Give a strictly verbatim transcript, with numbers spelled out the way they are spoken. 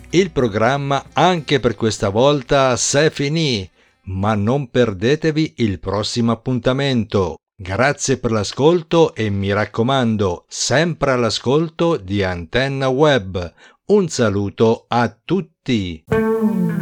Il programma anche per questa volta c'est fini, ma non perdetevi il prossimo appuntamento. Grazie per l'ascolto e mi raccomando, sempre all'ascolto di Antenna Web. Un saluto a tutti.